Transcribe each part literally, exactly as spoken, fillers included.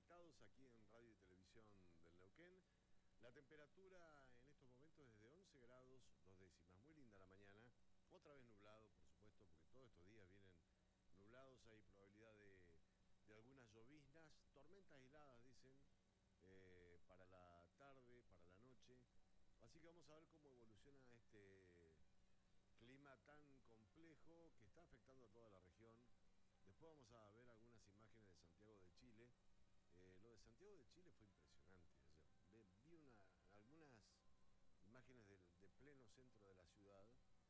conectados aquí en Radio y Televisión del Neuquén. La temperatura en estos momentos es de once grados, dos décimas. Muy linda la mañana. Otra vez nublado, por supuesto, porque todos estos días vienen nublados. Hay probabilidad de, de algunas lloviznas, tormentas aisladas, dicen, eh, para la tarde, para la noche. Así que vamos a ver cómo evoluciona este clima tan complejo que está afectando a toda la región. Después vamos a ver algunas imágenes de Santiago de Chile. Eh, lo de Santiago de Chile fue impresionante. O sea, vi una, algunas imágenes del, de pleno centro de la ciudad,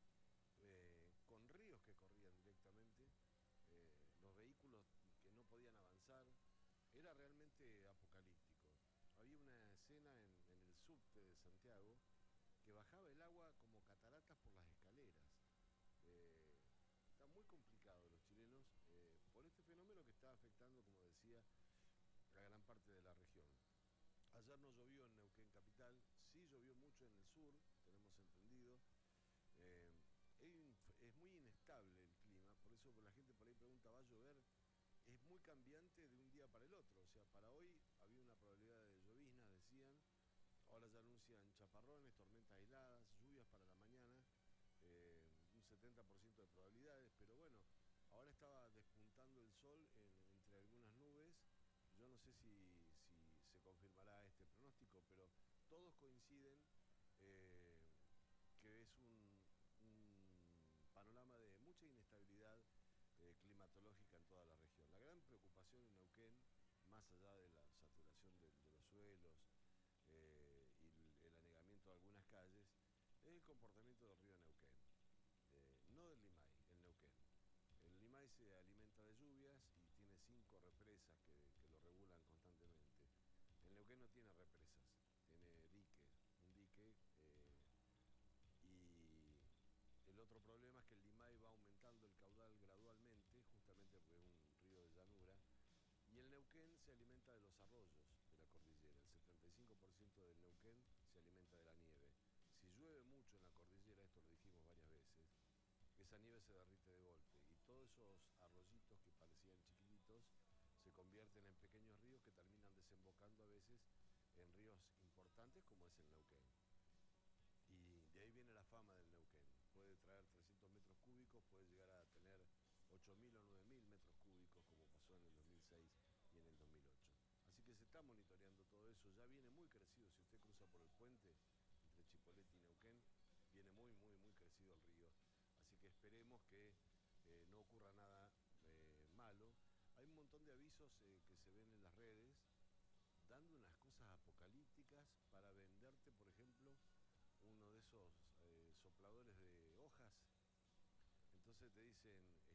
eh, con ríos que corrían directamente, eh, los vehículos que no podían avanzar. Era realmente apocalíptico. Había una escena en, en el subte de Santiago que bajaba el agua como cataratas por las escaleras. Eh, está muy complicado los chilenos eh, por este fenómeno que está afectando, como decía, a gran parte de la región. Ayer no llovió en Neuquén capital, sí llovió mucho en el sur, tenemos entendido. Eh, es muy inestable el clima, por eso la gente por ahí pregunta, ¿va a llover? Es muy cambiante de un día para el otro, o sea, para hoy había una probabilidad de lloviznas, decían, ahora ya anuncian chaparrones, tormentas aisladas, lluvias para la mañana, eh, un setenta por ciento de probabilidades, pero bueno, ahora estaba despuntando el sol en, entre algunas nubes. Yo no sé si, si se confirmará este pronóstico, pero todos coinciden eh, que es un, un panorama de mucha inestabilidad eh, climatológica en toda la región. La gran preocupación en Neuquén, más allá de la saturación de, de los suelos eh, y el, el anegamiento de algunas calles, es el comportamiento del río Neuquén. Eh, no del Limay, el Neuquén. El Limay se alimenta de lluvias y tiene cinco represas que, que lo regulan constantemente. El Neuquén no tiene represas, tiene dique, un dique, eh, y el otro problema es que el Limay va aumentando el caudal gradualmente, justamente porque es un río de llanura, y el Neuquén se alimenta de los arroyos de la cordillera. El setenta y cinco por ciento del Neuquén se alimenta de la nieve. Si llueve mucho en la cordillera, esto lo dijimos varias veces, esa nieve se derrite de golpe y todos esos arroyitos que parecían chiquititos se convierten en pequeños ríos que terminan desembocando a veces en ríos importantes como es el Neuquén. Y de ahí viene la fama del Neuquén. Puede traer trescientos metros cúbicos, puede llegar a tener ocho mil o nueve mil metros cúbicos como pasó en el dos mil seis y en el dos mil ocho. Así que se está monitoreando todo eso, ya viene muy crecido. Si usted cruza por el puente entre Chipolete y Neuquén, viene muy, muy, muy crecido el río. Así que esperemos que eh, no ocurra nada eh, malo. Hay un montón de avisos eh, que se ven en las redes dando unas cosas apocalípticas para venderte, por ejemplo, uno de esos eh, sopladores de hojas. Entonces te dicen,